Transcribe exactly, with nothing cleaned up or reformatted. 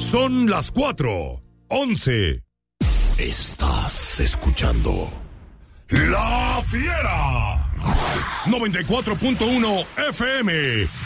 Son las cuatro, once. Estás escuchando La Fiera. noventa y cuatro punto uno F M.